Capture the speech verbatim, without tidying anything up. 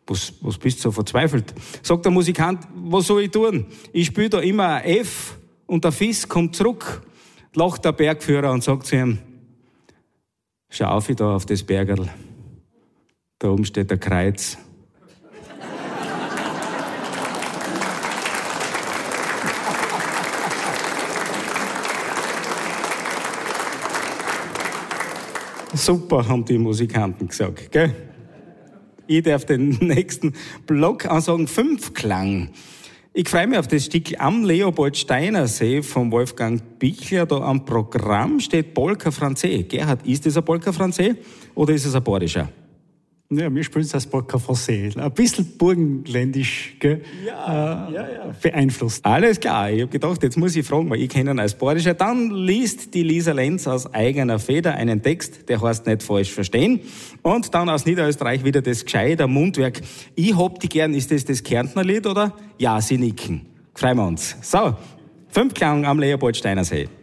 Was, was bist du so verzweifelt? Sagt der Musikant, was soll ich tun? Ich spiele da immer ein F und der Fiss kommt zurück. Lacht der Bergführer und sagt zu ihm, schau auf da auf das Bergerl. Da oben steht der Kreuz. Super, haben die Musikanten gesagt, gell? Ich darf den nächsten Block ansagen, Fünfklang. Ich freue mich auf das Stück am Leopoldsteiner See von Wolfgang Bichler. Da am Programm steht Polka Francais. Gerhard, ist das ein Polka Francais oder ist es ein bayerischer? Ja, wir spielen es als Polka Francais. Ein bisschen burgenländisch, gell? Ja, äh, ja, ja. Beeinflusst. Alles klar. Ich habe gedacht, jetzt muss ich fragen, weil ich kenne ihn als bayerischer. Dann liest die Lisa Lenz aus eigener Feder einen Text, der heißt nicht falsch verstehen. Und dann aus Niederösterreich wieder das gescheite Mundwerk. Ich hab die gern. Ist das das Kärntner Lied oder? Ja, sie nicken. Freuen wir uns. So, Fünfklang am Leopoldsteiner See.